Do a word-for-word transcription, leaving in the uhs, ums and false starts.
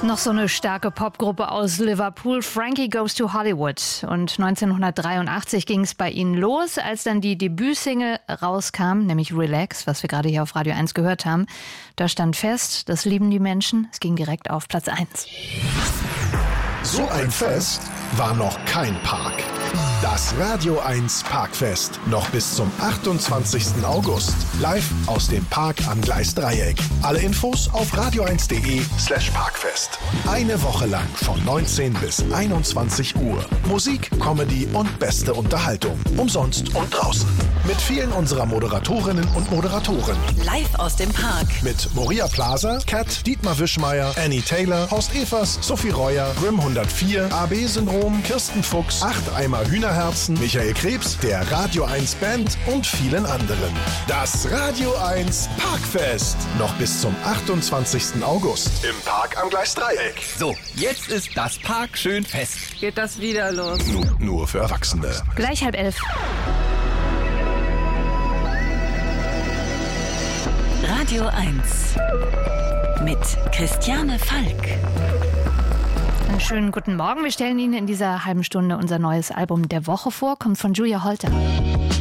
Noch so eine starke Popgruppe aus Liverpool, Frankie Goes to Hollywood. Und neunzehnhundertdreiundachtzig ging es bei ihnen los, als dann die Debütsingle rauskam, nämlich Relax, was wir gerade hier auf Radio eins gehört haben. Da stand fest, das lieben die Menschen. Es ging direkt auf Platz eins. So ein Fest war noch kein Park. Das Radio eins Parkfest. Noch bis zum achtundzwanzigsten August. Live aus dem Park am Gleisdreieck. Alle Infos auf radio eins punkt de slash parkfest. Eine Woche lang von neunzehn bis einundzwanzig Uhr. Musik, Comedy und beste Unterhaltung. Umsonst und draußen. Mit vielen unserer Moderatorinnen und Moderatoren. Live aus dem Park. Mit Moria Plaza, Kat, Dietmar Wischmeier, Annie Taylor, Horst Evers, Sophie Reuer, Grimm hundertvier, A B-Syndrom, Kirsten Fuchs, acht Eimer Hühnerherzen, Michael Krebs, der Radio eins Band und vielen anderen. Das Radio eins Parkfest. Noch bis zum achtundzwanzigsten August. Im Park am Gleisdreieck. So, jetzt ist das Park schön fest. Geht das wieder los? Nur, nur für Erwachsene. Gleich halb elf. Radio eins mit Christiane Falk. Einen schönen guten Morgen. Wir stellen Ihnen in dieser halben Stunde unser neues Album der Woche vor. Kommt von Julia Holter.